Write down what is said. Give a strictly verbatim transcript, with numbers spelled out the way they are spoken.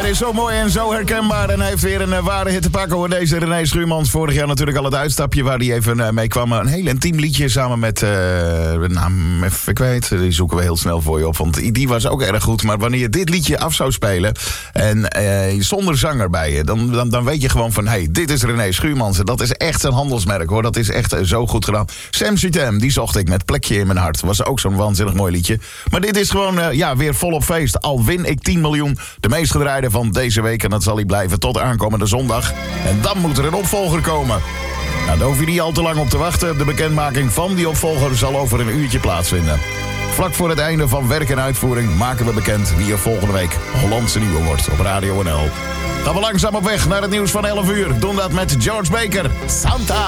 Het is zo mooi en zo herkenbaar. En hij heeft weer een uh, ware hit te pakken hoor. Deze René Schuurmans. Vorig jaar natuurlijk al het uitstapje waar hij even uh, mee kwam. Een heel intiem liedje samen met... Uh, naam even kwijt. Die zoeken we heel snel voor je op. Want die was ook erg goed. Maar wanneer je dit liedje af zou spelen... en uh, zonder zanger bij je... Dan, dan, dan weet je gewoon van... hé, hey, dit is René Schuurmans. Dat is echt zijn handelsmerk hoor. Dat is echt uh, zo goed gedaan. Sam Sutem, die zocht ik met Plekje in mijn hart. Was ook zo'n waanzinnig mooi liedje. Maar dit is gewoon uh, ja, weer volop feest. Al win ik tien miljoen. De meest gedraaide van deze week. En dat zal hij blijven tot aankomende zondag. En dan moet er een opvolger komen. Nou, daar hoef je niet al te lang op te wachten. De bekendmaking van die opvolger zal over een uurtje plaatsvinden. Vlak voor het einde van werk en uitvoering maken we bekend wie er volgende week Hollandse Nieuwe wordt op Radio N L. Gaan we langzaam op weg naar het nieuws van elf uur. Doen dat met George Baker. Santa!